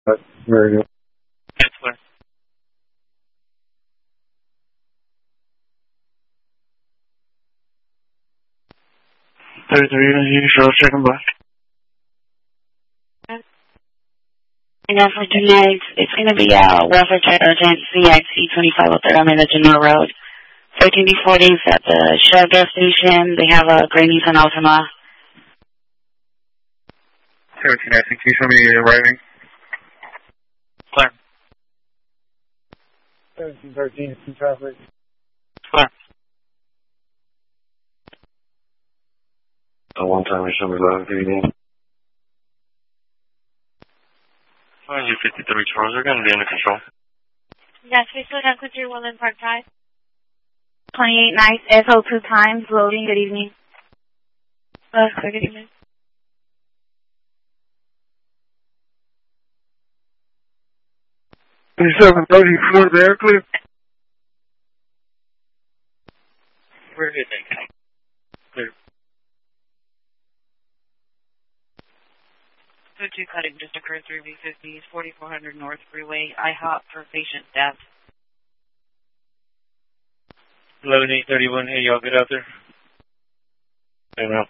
Very good. It's clear. 33, show second block. And then for tonight, it's going to be Welfare Check Urgent CIC 2503 on the Genoa Road. 13D40 is at the Shell gas station. They have a gray Nissan Altima. 17, I think you show me arriving. Clear. 1713, some traffic. Clear. One time you show me 1138. 53 Charles, they're going to be under control. Yes, we still have Couture Woodland Park Drive. 28 nights, SO2 times, loading, good evening. Good evening. 3734, there, clear. Where did they come? Clear. 2 cutting just occurred 3B50, 4400 North Freeway, IHOP for patient death. 11831, hey, y'all get out there? Hey, now.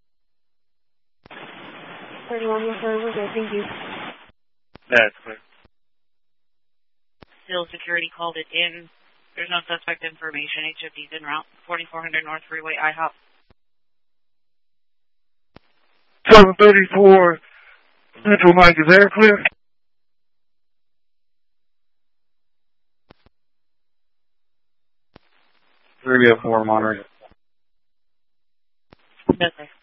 31, yes, sir, we're good, thank you. That's clear. Still security called it in. There's no suspect information. HFD's en route. 4400 North Freeway, IHOP. 734, Central Mike, is there, clear? Three 4 Monterey. Yes, sir.